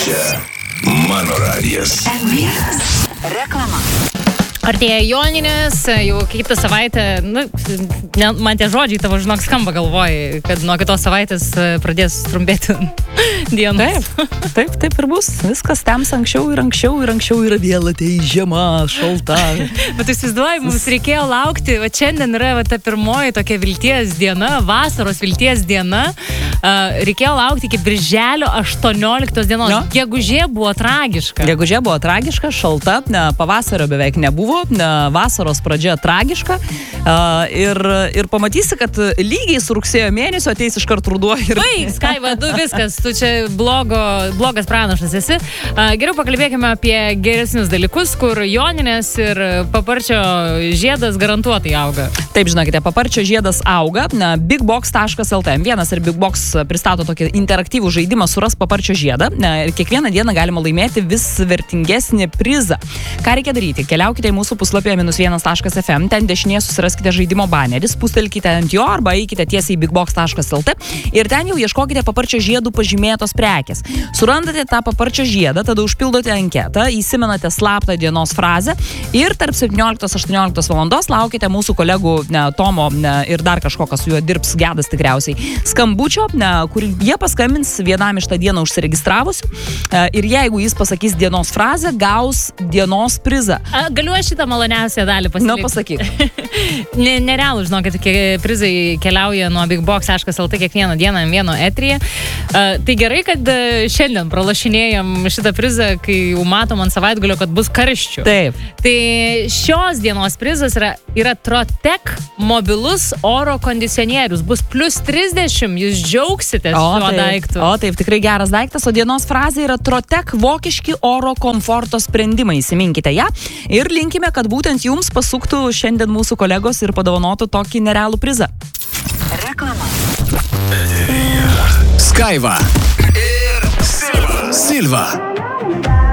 Čia mano radijas. Reklama. Artėja Joninės, jau kitą savaitę, man tie žodžiai tavo, žinok, skamba galvoj, kad nuo kitos savaitės pradės trumpėti dienos. Taip ir bus. Viskas tems anksčiau yra vėl ateis žiema, šalta. Bet įsivaizduoji, mums reikėjo laukti, va šiandien yra ta pirmoji tokia vilties diena, vasaros vilties diena. Reikėjo laukti iki birželio 18 dienos. Gegužė buvo tragiška, šalta, pavasario beveik nebuvo, vasaros pradžia tragiška. Ir pamatysi, kad lygiai su rugsėjo mėnesio ateis iškart ruduo. Skaiva, viskas, tu čia blogas pranašas esi. Geriau pakalbėkime apie geresnius dalykus, kur Joninės ir paparčio žiedas garantuotai auga. Taip, žinokite, paparčio žiedas auga. Bigbox.lt. Vienas ir Bigbox pristato tokį interaktyvų žaidimą Suras paparčio žiedą. Ir kiekvieną dieną galima laimėti vis vertingesnį prizą. Ką reikia daryti? Keliaukite į mūsų puslapį -1.fm, ten dešinėje susiraskite žaidimo banerį, spustelkite ant jo arba eikite tiesiai į bigbox.lt ir ten jau ieškokite paparčio žiedų pažymėtos prekės. Surandate tą paparčio žiedą, tada užpildote anketą, įsimenate slaptą dienos frazę ir tarp 17-18 valandos laukite mūsų kolegų Tomo ir dar kažko, kas su juo dirbs, Gedas tikriausiai, skambučio, kur jie paskambins vienam iš tą dieną užsiregistravusių ir jeigu jis pasakys dienos frazę, gaus dienos prizą. Galiu aš šitą maloniausią dalį pasilikti? Pasakyk. Nerealų, žinokit, prizai keliauja nuo bigbox.lt kiekvieną dieną vieno eteryje. Tai gerai, kad šiandien pralašinėjom šitą prizą, kai jau matom ant savaitgalio, kad bus karščių. Taip. Tai šios dienos prizas yra Trotek mobilus oro kondicionierius. Bus plus 30, jūs džiaugsitės šiuo daiktu. O taip, tikrai geras daiktas, o dienos frazė yra Trotek vokiški oro komforto sprendimai. Įsiminkite ją ir linkime, kad būtent jums pasuktų šiandien mūsų kolegos ir padovanotų tokį nerealų prizą. Reklama. Skaiva ir Silva.